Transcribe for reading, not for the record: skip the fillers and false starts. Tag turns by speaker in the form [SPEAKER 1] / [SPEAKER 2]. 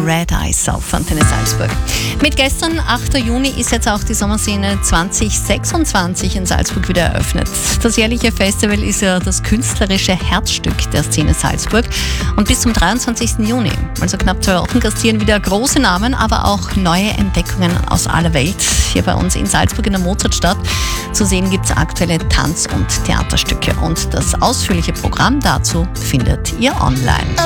[SPEAKER 1] Red Eyes auf Antenne Salzburg. Mit gestern, 8. Juni, ist jetzt auch die Sommerszene 2026 in Salzburg wieder eröffnet. Das jährliche Festival ist ja das künstlerische Herzstück der Szene Salzburg. Und bis zum 23. Juni, also knapp 2 Wochen, gastieren wieder große Namen, aber auch neue Entdeckungen aus aller Welt. Hier bei uns in Salzburg in der Mozartstadt. Zu sehen gibt es aktuelle Tanz- und Theaterstücke. Und das ausführliche Programm dazu findet ihr online.